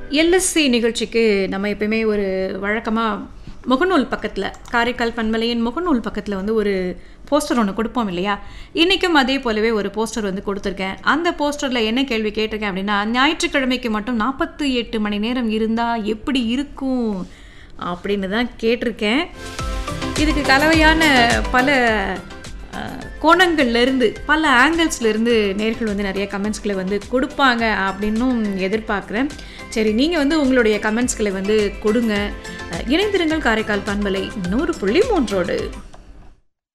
LSC நிகழ்ச்சிக்கு நம்ம எப்பயுமே ஒரு வழக்கமாக முகநூல் பக்கத்தில் காரைக்கால் பண்பலையின் முகநூல் பக்கத்தில் வந்து ஒரு போஸ்டர் ஒன்று கொடுப்போம் இல்லையா. இன்றைக்கும் அதே போலவே ஒரு போஸ்டர் வந்து கொடுத்துருக்கேன். அந்த போஸ்டரில் என்ன கேள்வி கேட்டிருக்கேன் அப்படின்னா, ஞாயிற்றுக்கிழமைக்கு மட்டும் 48 மணி நேரம் இருந்தால் எப்படி இருக்கும் அப்படின்னு தான் கேட்டிருக்கேன். இதுக்கு கலவையான பல கோணங்கள்லேருந்து பல ஆங்கிள்ஸ்லேருந்து நேர்கள் வந்து நிறைய கமெண்ட்ஸ்களை வந்து கொடுப்பாங்க அப்படின்னும் எதிர்பார்க்குறேன். சரி, நீங்கள் வந்து உங்களுடைய கமெண்ட்ஸ்களை வந்து கொடுங்க. இணைந்திருங்கள் காரைக்கால் பண்பலை 100.3.